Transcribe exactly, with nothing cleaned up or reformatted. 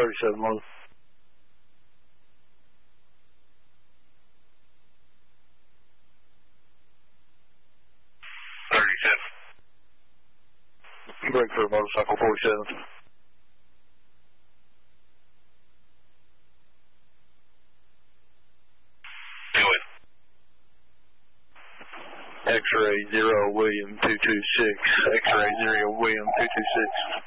thirty-seven one. thirty-seven. Break for motorcycle forty-seven. Do it. X-ray zero William two two six. X-ray zero William two two six.